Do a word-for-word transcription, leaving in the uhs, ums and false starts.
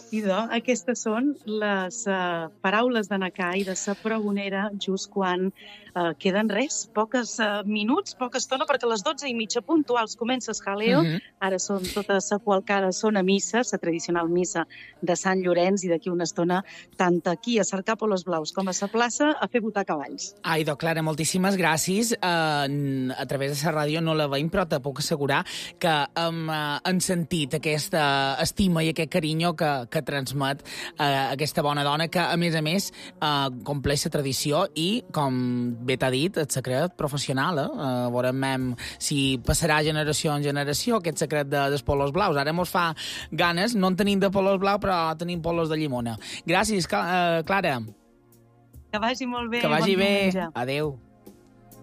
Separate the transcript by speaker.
Speaker 1: Idò, aquestes són les uh, paraules de Nakà i de sa pregonera just quan uh, queden res, poques uh, minuts, poca estona, perquè a les dotze i mitja puntuals comença el jaleo.
Speaker 2: Mhm.
Speaker 1: Ara són totes sa qualcada, són a missa, sa tradicional missa de Sant Llorenç, i d'aquí una estona tant aquí a cercar polos blaus com a sa plaça a fer votar cavalls.
Speaker 2: Ai, doncs, Clara, moltíssimes gràcies. Uh, a través de la ràdio no la veiem, però te puc assegurar que hem, uh, hem sentit aquesta estima i aquest carinyo que, que transmet uh, aquesta bona dona que, a més a més, uh, compleix la tradició i, com bé t'ha dit, el secret professional. Eh? Uh, veurem si passarà generació en generació aquest secret de, dels polos blaus. Ara mos fa ganes, no en tenim de polos blaus, però tenim polos de llimona. Gràcies, uh, Clara.
Speaker 1: Que vagi molt bé.
Speaker 2: Que vagi
Speaker 1: bon
Speaker 2: bé.
Speaker 1: diumenge.
Speaker 2: Adéu.